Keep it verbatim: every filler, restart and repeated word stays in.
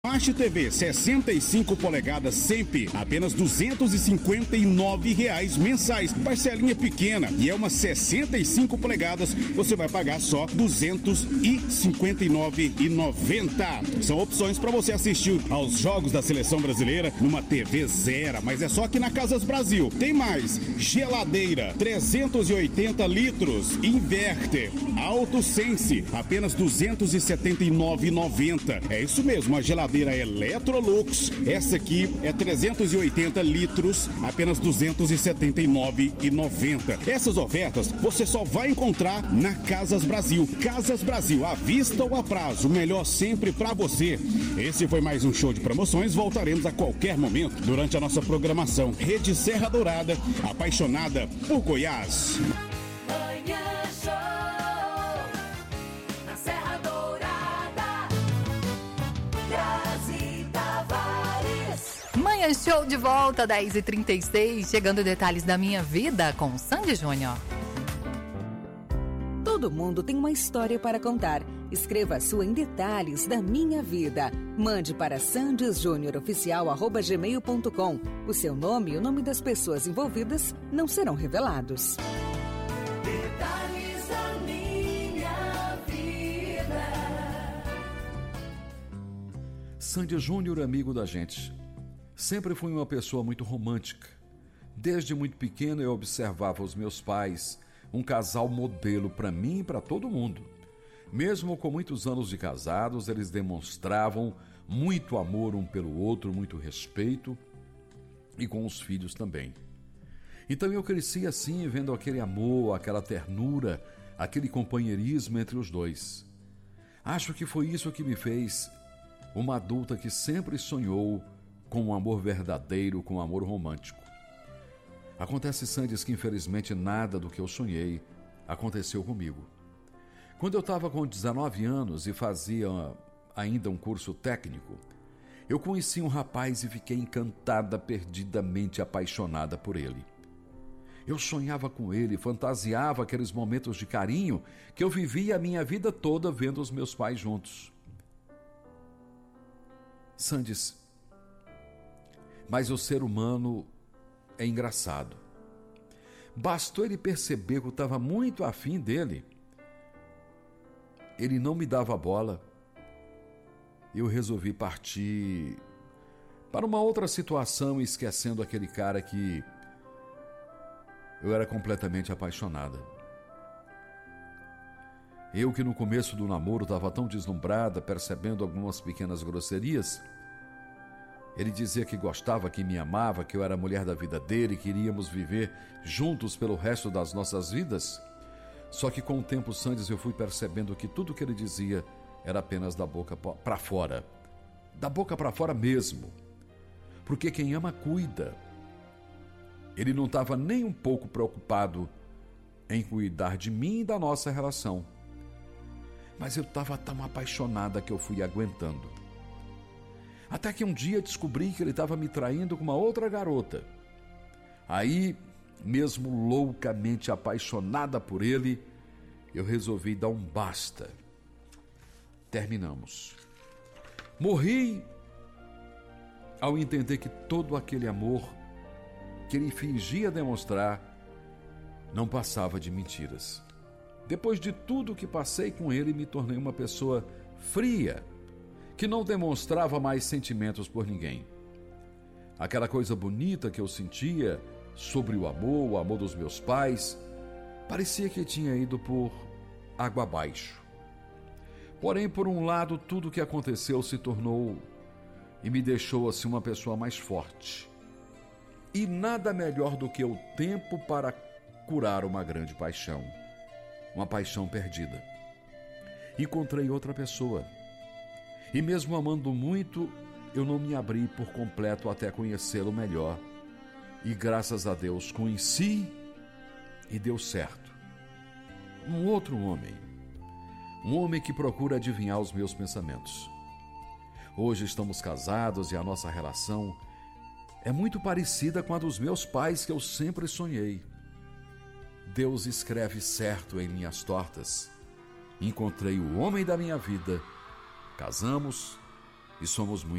Smart T V sessenta e cinco polegadas sempre, apenas duzentos e cinquenta e nove reais mensais, parcelinha pequena, e é uma sessenta e cinco polegadas, você vai pagar só duzentos e cinquenta e nove reais e noventa centavos. São opções para você assistir aos jogos da seleção brasileira numa T V zero, mas é só aqui na Casas Brasil. Tem mais, geladeira trezentos e oitenta litros, inverter, AutoSense, apenas duzentos e setenta e nove reais e noventa centavos. É isso mesmo, a geladeira Electrolux, essa aqui é trezentos e oitenta litros, apenas duzentos e setenta e nove reais e noventa centavos. Essas ofertas você só vai encontrar na Casas Brasil. Casas Brasil, à vista ou a prazo, melhor sempre pra você. Esse foi mais um show de promoções, voltaremos a qualquer momento durante a nossa programação. Rede Serra Dourada, apaixonada por Goiás. Manhã Show de volta, dez e trinta e seis, chegando detalhes da minha vida com Sandy Júnior. Todo mundo tem uma história para contar. Escreva a sua em detalhes da minha vida. Mande para sandysjunioroficial arroba gmail ponto com. O seu nome e o nome das pessoas envolvidas não serão revelados. Detalhes da minha vida. Sandy Júnior, amigo da gente. Sempre fui uma pessoa muito romântica. Desde muito pequeno eu observava os meus pais, um casal modelo para mim e para todo mundo. Mesmo com muitos anos de casados, eles demonstravam muito amor um pelo outro, muito respeito, e com os filhos também. Então eu cresci assim, vendo aquele amor, aquela ternura, aquele companheirismo entre os dois. Acho que foi isso que me fez uma adulta que sempre sonhou com um amor verdadeiro, com um amor romântico. Acontece, Sandy, que infelizmente nada do que eu sonhei aconteceu comigo. Quando eu estava com dezenove anos e fazia ainda um curso técnico, eu conheci um rapaz e fiquei encantada, perdidamente apaixonada por ele. Eu sonhava com ele, fantasiava aqueles momentos de carinho que eu vivia a minha vida toda vendo os meus pais juntos. Sandy, mas o ser humano é engraçado. Bastou ele perceber que eu estava muito afim dele. Ele não me dava bola. Eu resolvi partir para uma outra situação, esquecendo aquele cara que eu era completamente apaixonada. Eu que no começo do namoro estava tão deslumbrada, percebendo algumas pequenas grosserias. Ele dizia que gostava, que me amava, que eu era a mulher da vida dele, que iríamos viver juntos pelo resto das nossas vidas. Só que com o tempo, Sandy, eu fui percebendo que tudo que ele dizia era apenas da boca para fora. Da boca para fora mesmo. Porque quem ama, cuida. Ele não estava nem um pouco preocupado em cuidar de mim e da nossa relação. Mas eu estava tão apaixonada que eu fui aguentando. Até que um dia descobri que ele estava me traindo com uma outra garota. Aí, mesmo loucamente apaixonada por ele, eu resolvi dar um basta. Terminamos. Morri ao entender que todo aquele amor que ele fingia demonstrar não passava de mentiras. Depois de tudo que passei com ele, me tornei uma pessoa fria, que não demonstrava mais sentimentos por ninguém. Aquela coisa bonita que eu sentia sobre o amor, o amor dos meus pais, parecia que tinha ido por água abaixo. Porém, por um lado, tudo o que aconteceu se tornou e me deixou assim uma pessoa mais forte. E nada melhor do que o tempo para curar uma grande paixão, uma paixão perdida. Encontrei outra pessoa. E mesmo amando muito, eu não me abri por completo até conhecê-lo melhor. E graças a Deus conheci e deu certo. Um outro homem. Um homem que procura adivinhar os meus pensamentos. Hoje estamos casados e a nossa relação é muito parecida com a dos meus pais que eu sempre sonhei. Deus escreve certo em linhas tortas. Encontrei o homem da minha vida. Casamos e somos muito